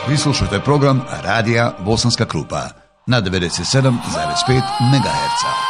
Vi slušate program Radija Bosanska Krupa na 97,5 MHz.